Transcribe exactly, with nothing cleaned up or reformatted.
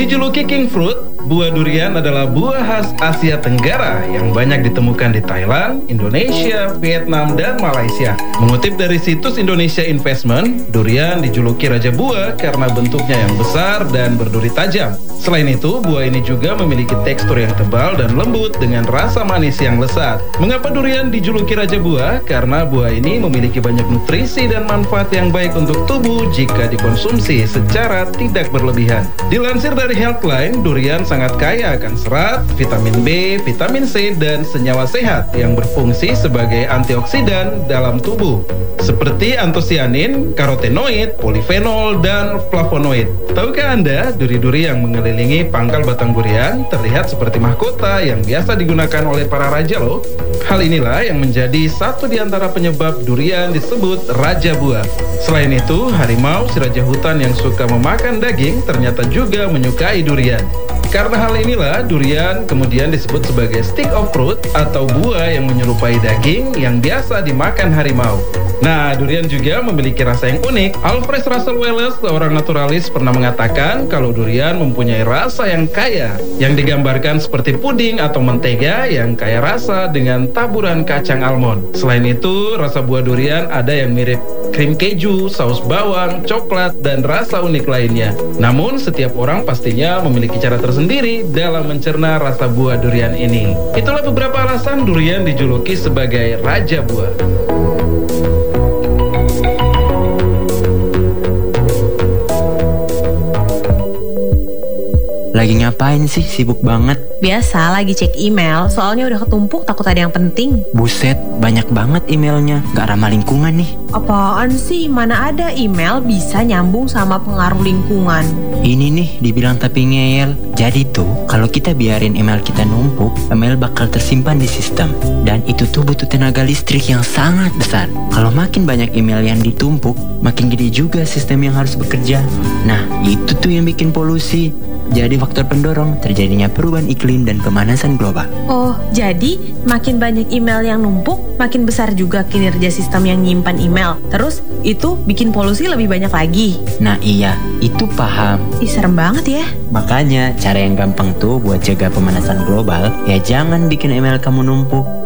Dijuluki King Fruit, buah durian adalah buah khas Asia Tenggara yang banyak ditemukan di Thailand, Indonesia, Vietnam, dan Malaysia. Mengutip dari situs Indonesia Investment, durian dijuluki raja buah karena bentuknya yang besar dan berduri tajam. Selain itu, buah ini juga memiliki tekstur yang tebal dan lembut dengan rasa manis yang lezat. Mengapa durian dijuluki raja buah? Karena buah ini memiliki banyak nutrisi dan manfaat yang baik untuk tubuh jika dikonsumsi secara tidak berlebihan. Dilansir dari Healthline, durian sangat kaya akan serat, vitamin B, vitamin C, dan senyawa sehat yang berfungsi sebagai antioksidan dalam tubuh, seperti antosianin, karotenoid, polifenol, dan flavonoid. Tahukah Anda, duri-duri yang mengelilingi pangkal batang durian terlihat seperti mahkota yang biasa digunakan oleh para raja loh? Hal inilah yang menjadi satu di antara penyebab durian disebut raja buah. Selain itu, harimau, si raja hutan yang suka memakan daging, ternyata juga menyukai durian. Karena hal inilah, durian kemudian disebut sebagai stick of fruit atau buah yang menyerupai daging yang biasa dimakan harimau. Nah, durian juga memiliki rasa yang unik. Alfred Russel Wallace, seorang naturalis, pernah mengatakan kalau durian mempunyai rasa yang kaya, yang digambarkan seperti puding atau mentega yang kaya rasa dengan taburan kacang almond. Selain itu, rasa buah durian ada yang mirip krim keju, saus bawang, coklat, dan rasa unik lainnya. Namun, setiap orang pastinya memiliki cara tersendiri dalam mencerna rasa buah durian ini. Itulah beberapa alasan durian dijuluki sebagai raja buah. Lagi ngapain sih? Sibuk banget. Biasa, lagi cek email, soalnya udah ketumpuk, takut ada yang penting. Buset, banyak banget emailnya. Gak ramah lingkungan nih. Apaan sih? Mana ada email bisa nyambung sama pengaruh lingkungan? Ini nih, dibilang tapi ngeyel. Jadi tuh, kalau kita biarin email kita numpuk, email bakal tersimpan di sistem. Dan itu tuh butuh tenaga listrik yang sangat besar. Kalau makin banyak email yang ditumpuk, makin gede juga sistem yang harus bekerja. Nah, itu tuh yang bikin polusi. Jadi faktor pendorong terjadinya perubahan iklim dan pemanasan global. Oh, jadi makin banyak email yang numpuk, makin besar juga kinerja sistem yang nyimpan email. Terus itu bikin polusi lebih banyak lagi. Nah iya, itu paham. Ih, serem banget ya. Makanya cara yang gampang tuh buat jaga pemanasan global, ya jangan bikin email kamu numpuk.